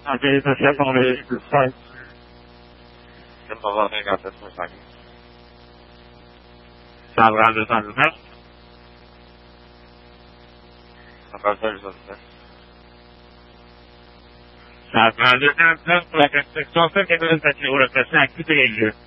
Anche se sono le sai. Non va bene, grazie, scusami. Salve, salve. A parte il giorno. Salve, la canzone che non sta sicuro che sa chi degli.